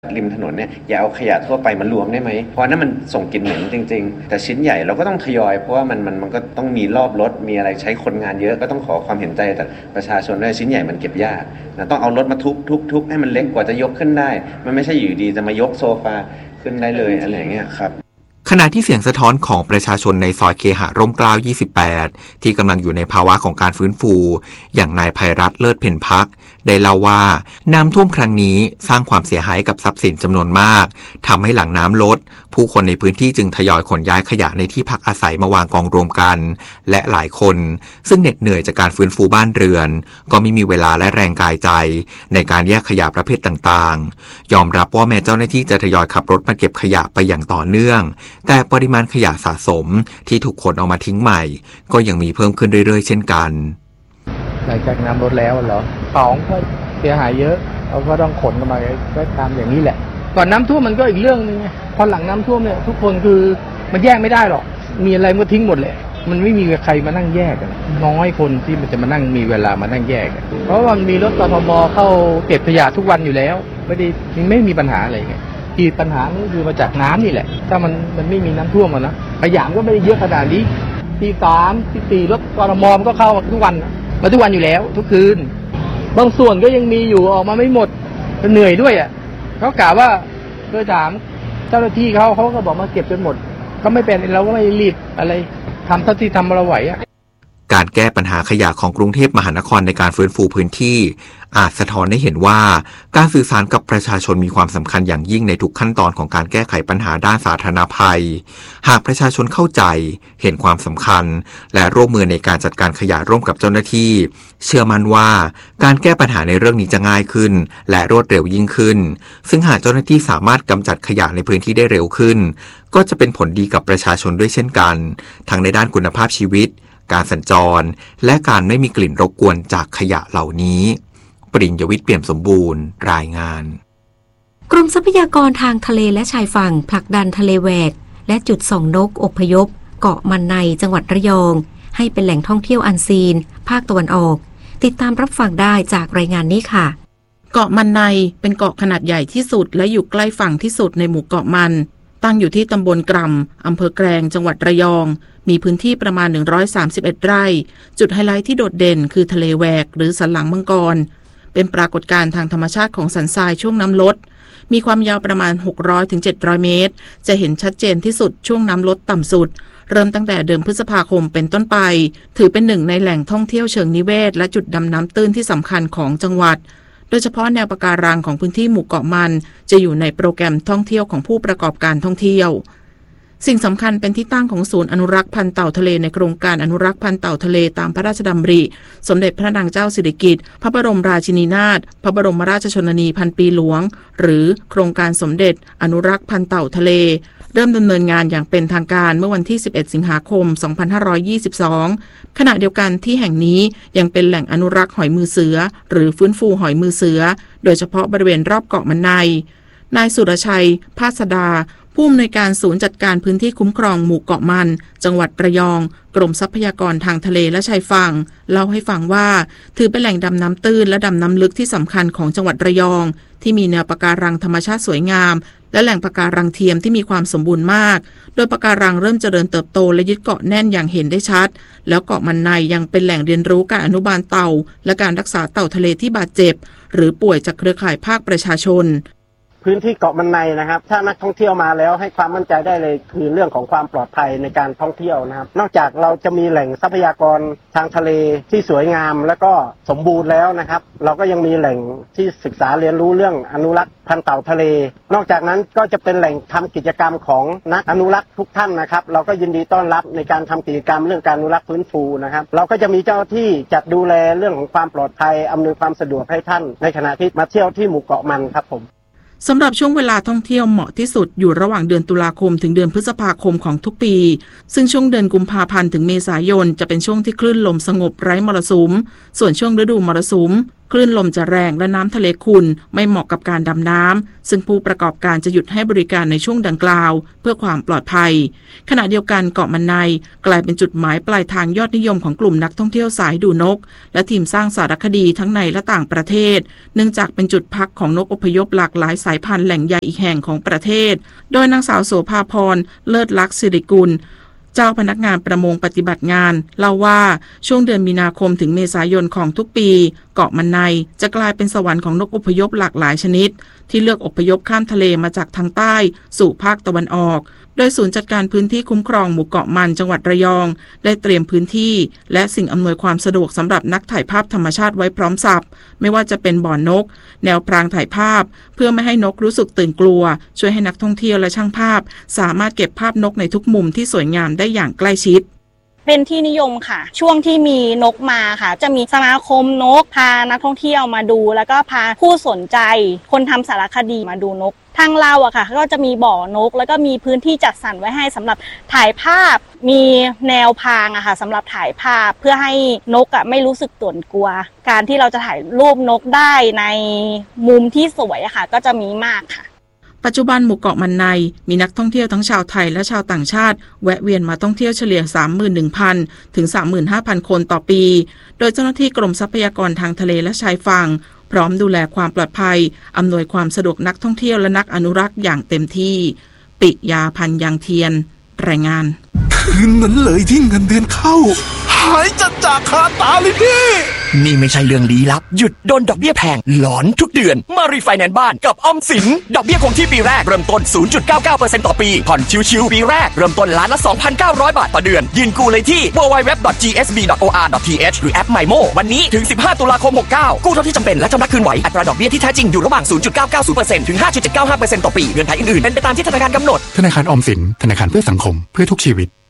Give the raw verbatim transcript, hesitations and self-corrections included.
ริมถนนเนี่ยอย่าเอาขยะทั่วไปมารวมได้ไหมเพราะนั้นมันส่งกลิ่นเหม็นจริงๆแต่ชิ้นใหญ่เราก็ต้องทยอยเพราะว่ามันมันมันก็ต้องมีรอบรถมีอะไรใช้คนงานเยอะก็ต้องขอความเห็นใจจากประชาชนด้วยชิ้นใหญ่มันเก็บยากนะต้องเอารถมาทุบทุบทุบให้มันเล็กกว่าจะยกขึ้นได้มันไม่ใช่อยู่ดีจะมายกโซฟาขึ้นได้เลยอะไรอย่างเงี้ยครับขณะที่เสียงสะท้อนของประชาชนในซอยเคหะร่มเกล้ายี่สิบแปดที่กำลังอยู่ในภาวะของการฟื้นฟูอย่างนายภัยรัตน์เลิศเพ็ญพักได้เล่าว่าน้ำท่วมครั้งนี้สร้างความเสียหายกับทรัพย์สินจำนวนมากทำให้หลังน้ำลดผู้คนในพื้นที่จึงทยอยขนย้ายขยะในที่พักอาศัยมาวางกองรวมกันและหลายคนซึ่งเหน็ดเหนื่อยจากการฟื้นฟูบ้านเรือนก็ไม่มีเวลาและแรงกายใจในการแยกขยะประเภทต่างๆยอมรับว่าแม้เจ้าหน้าที่จะทยอยขับรถมาเก็บขยะไปอย่างต่อเนื่องแต่ปริมาณขยะสะสมที่ถูกขนเอามาทิ้งใหม่ก็ยังมีเพิ่มขึ้นเรื่อยๆเช่นกันหลังจากน้ำลดแล้วเหรอของก็เสียหายเยอะเราก็ต้องขนกันมาก็ตามอย่างนี้แหละก่อนน้ำท่วมมันก็อีกเรื่องนึงพอหลังน้ำท่วมเนี่ยทุกคนคือมันแยกไม่ได้หรอกมีอะไรมันทิ้งหมดเลยมันไม่มีใครมานั่งแยกกันน้อยคนที่มันจะมานั่งมีเวลามานั่งแยกกันเพราะว่ามันมีรถกทมเข้าเก็บขยะทุกวันอยู่แล้วไม่ได้ไม่มีปัญหาอะไรไงที่ปัญหานี่คือมาจากน้ำนี่แหละถ้ามันมันไม่มีน้ำท่วมอ่ะนะขยะก็ไม่ได้เยอะขนาดนี้ที่สามที่สี่รถกทมก็เข้าทุกวันมาทุกวันอยู่แล้วทุกคืนบางส่วนก็ยังมีอยู่ออกมาไม่หมดเหนื่อยด้วยอ่ะเขากล่าวว่าโดยถามเจ้าหน้าที่เขาเขาก็บอกมาเก็บจนหมดก็ไม่เป็นเราก็ไม่รีบอะไรทำเท่าที่ทำเราไหวอ่ะการแก้ปัญหาขยะของกรุงเทพมหานครในการฟื้นฟูพื้นที่อาจสะท้อนให้เห็นว่าการสื่อสารกับประชาชนมีความสำคัญอย่างยิ่งในทุกขั้นตอนของการแก้ไขปัญหาด้านสาธารณภัยหากประชาชนเข้าใจเห็นความสำคัญและร่วมมือในการจัดการขยะร่วมกับเจ้าหน้าที่เชื่อมั่นว่าการแก้ปัญหาในเรื่องนี้จะง่ายขึ้นและรวดเร็วยิ่งขึ้นซึ่งหากเจ้าหน้าที่สามารถกำจัดขยะในพื้นที่ได้เร็วขึ้นก็จะเป็นผลดีกับประชาชนด้วยเช่นกันทั้งในด้านคุณภาพชีวิตการสัญจรและการไม่มีกลิ่นรบกวนจากขยะเหล่านี้ปริญญวิทย์เปี่ยมสมบูรณ์รายงานกรมทรัพยากรทางทะเลและชายฝั่งผลักดันทะเลแหวกและจุดส่องนกอพยพเกาะมันในจังหวัดระยองให้เป็นแหล่งท่องเที่ยวอันซีนภาคตะวันออกติดตามรับฟังได้จากรายงานนี้ค่ะเกาะมันในเป็นเกาะขนาดใหญ่ที่สุดและอยู่ใกล้ฝั่งที่สุดในหมู่เกาะมันตั้งอยู่ที่ตำบลกร่ำอำเภอแกลงจังหวัดระยองมีพื้นที่ประมาณหนึ่งร้อยสามสิบเอ็ดไร่จุดไฮไลท์ที่โดดเด่นคือทะเลแหวกหรือสันหลังมังกรเป็นปรากฏการณ์ทางธรรมชาติของสันทรายช่วงน้ำลดมีความยาวประมาณหกร้อยถึงเจ็ดร้อยเมตรจะเห็นชัดเจนที่สุดช่วงน้ำลดต่ำสุดเริ่มตั้งแต่เดือนพฤษภาคมเป็นต้นไปถือเป็นหนึ่งในแหล่งท่องเที่ยวเชิงนิเวศและจุดดำน้ำตื้นที่สำคัญของจังหวัดโดยเฉพาะแนวปะการังของพื้นที่หมู่เกาะมันจะอยู่ในโปรแกรมท่องเที่ยวของผู้ประกอบการท่องเที่ยวสิ่งสำคัญเป็นที่ตั้งของศูนย์อนุรักษ์พันธุ์เต่าทะเลในโครงการอนุรักษ์พันธุ์เต่าทะเลตามพระราชดำริสมเด็จพระนางเจ้าสิริกิติ์พระบรมราชินีนาถพระบรมราชชนนีพันปีหลวงหรือโครงการสมเด็จอนุรักษ์พันธุ์เต่าทะเลเริ่มดำเนินงานอย่างเป็นทางการเมื่อวันที่สิบเอ็ดสิงหาคมสองพันห้าร้อยยี่สิบสองขณะเดียวกันที่แห่งนี้ยังเป็นแหล่งอนุรักษ์หอยมือเสือหรือฟื้นฟูหอยมือเสือโดยเฉพาะบริเวณรอบเกาะมันในนายสุรชัยภาสดาผู้อำนวยการศูนย์จัดการพื้นที่คุ้มครองหมู่เกาะมันจังหวัดระยองกรมทรัพยากรทางทะเลและชายฝั่งเล่าให้ฟังว่าถือเป็นแหล่งดำน้ำตื้นและดำน้ำลึกที่สำคัญของจังหวัดระยองที่มีแนวปะการังธรรมชาติสวยงามและแหล่งปะการังเทียมที่มีความสมบูรณ์มากโดยปะการังเริ่มเจริญเติบโตและยึดเกาะแน่นอย่างเห็นได้ชัดแล้วเกาะมันในยังเป็นแหล่งเรียนรู้การอนุบาลเต่าและการรักษาเต่าทะเลที่บาดเจ็บหรือป่วยจากเครือข่ายภาคประชาชนพื้นที่เกาะมันในนะครับถ้านักท่องเที่ยวมาแล้วให้ความมั่นใจได้เลยคือเรื่องของความปลอดภัยในการท่องเที่ยวนะครับนอกจากเราจะมีแหล่งทรัพยากรทางทะเลที่สวยงามและก็สมบูรณ์แล้วนะครับเราก็ยังมีแหล่งที่ศึกษาเรียนรู้เรื่องอนุรักษ์พันธุ์เต่าทะเลนอกจากนั้นก็จะเป็นแหล่งทำกิจกรรมของนักอนุรักษ์ทุกท่านนะครับเราก็ยินดีต้อนรับในการทำกิจกรรมเรื่องการอนุรักษ์ฟื้นฟูนะครับเราก็จะมีเจ้าหน้าที่จัดดูแลเรื่องของความปลอดภัยอำนวยความสะดวกให้ท่านในขณะที่มาเที่ยวที่หมู่เกาะมันครับผมสำหรับช่วงเวลาท่องเที่ยวเหมาะที่สุดอยู่ระหว่างเดือนตุลาคมถึงเดือนพฤษภาคมของทุกปีซึ่งช่วงเดือนกุมภาพันธ์ถึงเมษายนจะเป็นช่วงที่คลื่นลมสงบไร้มรสุมส่วนช่วงฤดูมรสุมคลื่นลมจะแรงและน้ำทะเลขุ่นไม่เหมาะกับการดำน้ำซึ่งผู้ประกอบการจะหยุดให้บริการในช่วงดังกล่าวเพื่อความปลอดภัยขณะเดียวกันเกาะมันในกลายเป็นจุดหมายปลายทางยอดนิยมของกลุ่มนักท่องเที่ยวสายดูนกและทีมสร้างสารคดีทั้งในและต่างประเทศเนื่องจากเป็นจุดพักของนกอพยพหลากหลายสายพันธุ์แหล่งใหญ่อีกแห่งของประเทศโดยนางสาวโสภาพรเลิศลักษณ์สิริกุลเจ้าพนักงานประมงปฏิบัติงานเล่าว่าช่วงเดือนมีนาคมถึงเมษายนของทุกปีเกาะมันในจะกลายเป็นสวรรค์ของนกอพยพหลากหลายชนิดที่เลือกอพยพข้ามทะเลมาจากทางใต้สู่ภาคตะวันออกโดยศูนย์จัดการพื้นที่คุ้มครองหมู่เกาะมันจังหวัดระยองได้เตรียมพื้นที่และสิ่งอำนวยความสะดวกสำหรับนักถ่ายภาพธรรมชาติไว้พร้อมสับไม่ว่าจะเป็นบ่อนนกแนวพรางถ่ายภาพเพื่อไม่ให้นกรู้สึกตื่นกลัวช่วยให้นักท่องเที่ยวและช่างภาพสามารถเก็บภาพนกในทุกมุมที่สวยงามได้อย่างใกล้ชิดเป็นที่นิยมค่ะช่วงที่มีนกมาค่ะจะมีสมาคมนกพานักท่องเที่ยวมาดูแล้วก็พาผู้สนใจคนทำสารคดีมาดูนกทางเราอะค่ะก็จะมีบ่อนกแล้วก็มีพื้นที่จัดสรรไว้ให้สำหรับถ่ายภาพมีแนวพางอะค่ะสำหรับถ่ายภาพเพื่อให้นกอะไม่รู้สึกตื่นกลัวการที่เราจะถ่ายรูปนกได้ในมุมที่สวยอะค่ะก็จะมีมากค่ะปัจจุบันหมู่เกาะมันในมีนักท่องเที่ยวทั้งชาวไทยและชาวต่างชาติแวะเวียนมาท่องเที่ยวเฉลี่ย สามหมื่นหนึ่งพัน ถึง สามหมื่นห้าพัน คนต่อปีโดยเจ้าหน้าที่กรมทรัพยากรทางทะเลและชายฝั่งพร้อมดูแลความปลอดภัยอำนวยความสะดวกนักท่องเที่ยวและนักอนุรักษ์อย่างเต็มที่ปิยาพันธ์ยังเทียนรายงานคืนนั้นเลยที่เงินเดือนเข้าหายจัดจากคาตาเลยพี่นี่ไม่ใช่เรื่องลี้ลับหยุดโดนดอกเบี้ยแพงหลอนทุกเดือนมารีไฟแนนซ์บ้านกับออมสินดอกเบี้ยคงที่ปีแรกเริ่มต้น ศูนย์จุดเก้าเก้าเปอร์เซ็นต์ ต่อปีผ่อนชิวๆปีแรกเริ่มต้นล้านละ สองพันเก้าร้อย บาทต่อเดือนยื่นกู้เลยที่ ดับเบิลยู ดับเบิลยู ดับเบิลยู ดอท จี เอส บี ดอท โอ อาร์ ดอท ที เอช หรือแอป ไมโม วันนี้ถึงสิบห้าตุลาคมหกเก้ากู้เท่าที่จำเป็นและชำระคืนไหวอัตราดอกเบี้ยที่แท้จริงอยู่ระหว่าง ศูนย์จุดเก้าเก้าศูนย์เปอร์เซ็นต์ ถึง ห้าจุดเจ็ดเก้าห้าเปอร์เซ็นต์ ต่อปีเงื่อนไขอื่นๆเป็นไปตามที่ธนาคารกำหนดธนาคารออมสินธนาคารเพื่อสังคมเพื่อทุกชีวิต